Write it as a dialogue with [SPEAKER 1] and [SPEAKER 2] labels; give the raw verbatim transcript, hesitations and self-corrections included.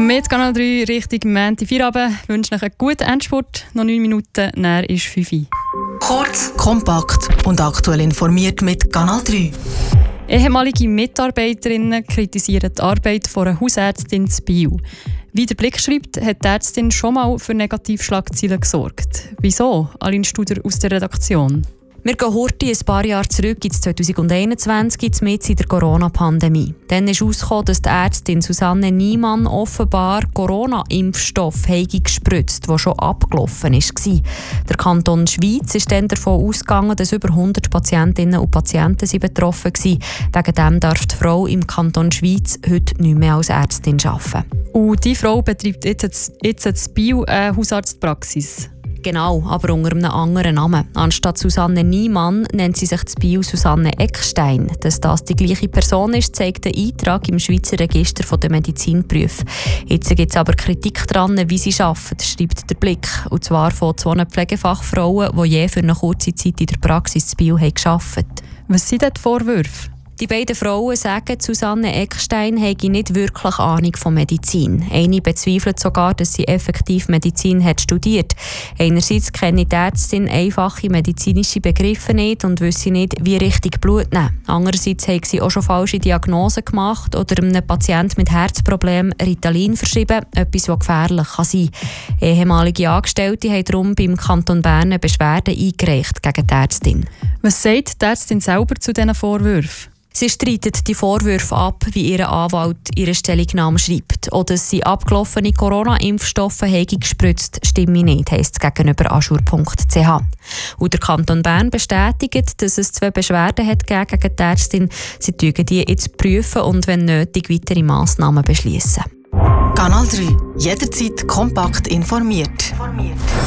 [SPEAKER 1] Mit Kanal drei Richtung Mänti Feierabend. Ich wünsche euch einen guten Endspurt. Noch neun Minuten, dann ist fünf Uhr.
[SPEAKER 2] Kurz, kompakt und aktuell informiert mit Kanal drei.
[SPEAKER 1] Ehemalige Mitarbeiterinnen kritisieren die Arbeit von einer Hausärztin in Biel. Wie der Blick schreibt, hat die Ärztin schon mal für Negativschlagzeilen gesorgt. Wieso? Aline Studer aus der Redaktion.
[SPEAKER 3] Wir gehen heute ein paar Jahre zurück ins zwanzig einundzwanzig, mitten in der Corona-Pandemie. Dann ist herausgekommen, dass die Ärztin Susanne Niemann offenbar Corona-Impfstoff gespritzt, der schon abgelaufen war. Der Kanton Schwyz ist dann davon ausgegangen, dass über hundert Patientinnen und Patienten betroffen waren. Wegen dem darf die Frau im Kanton Schwyz heute nicht mehr als Ärztin arbeiten.
[SPEAKER 1] Und diese Frau betreibt jetzt, jetzt in Biel eine Hausarztpraxis.
[SPEAKER 3] Genau, aber unter einem anderen Namen. Anstatt Susanne Niemann nennt sie sich zu Biel Susanne Eckstein. Dass das die gleiche Person ist, zeigt der Eintrag im Schweizer Register der Medizinberufe. Jetzt gibt es aber Kritik daran, wie sie arbeitet, schreibt der Blick. Und zwar von zwei Pflegefachfrauen, die je für eine kurze Zeit in der Praxis zu Biel gearbeitet haben.
[SPEAKER 1] Was sind denn die Vorwürfe?
[SPEAKER 3] Die beiden Frauen sagen, Susanne Eckstein habe nicht wirklich Ahnung von Medizin. Eine bezweifelt sogar, dass sie effektiv Medizin hat studiert. Einerseits kenne die Ärztin einfache medizinische Begriffe nicht und wisse nicht, wie richtig Blut nehmen. Andererseits hat sie auch schon falsche Diagnosen gemacht oder einem Patienten mit Herzproblemen Ritalin verschrieben, etwas, das gefährlich kann sein kann. Ehemalige Angestellte haben darum beim Kanton Bern eine Beschwerde eingereicht gegen die Ärztin.
[SPEAKER 1] Was sagt die Ärztin selber zu diesen Vorwürfen?
[SPEAKER 3] Sie streitet die Vorwürfe ab, wie ihr Anwalt ihre Stellungnahme schreibt. Oder dass sie abgelaufene Corona-Impfstoffe gespritzt, stimme nicht, heisst es gegenüber aschur punkt c h. Und der Kanton Bern bestätigt, dass es zwei Beschwerden hat gegen die Ärztin. Sie prüfen die jetzt prüfen und wenn nötig weitere Massnahmen beschließen.
[SPEAKER 2] Kanal drei. Jederzeit kompakt informiert.